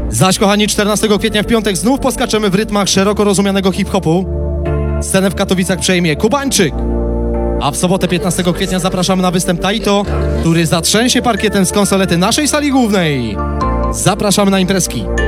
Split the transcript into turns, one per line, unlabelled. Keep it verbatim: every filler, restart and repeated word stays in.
Zaś kochani, czternastego kwietnia w piątek znów poskaczemy w rytmach szeroko rozumianego hip-hopu. Scenę w Katowicach przejmie Kubańczyk. A w sobotę piętnastego kwietnia zapraszamy na występ Taito, który zatrzęsie parkietem z konsolety naszej sali głównej. Zapraszamy na imprezki.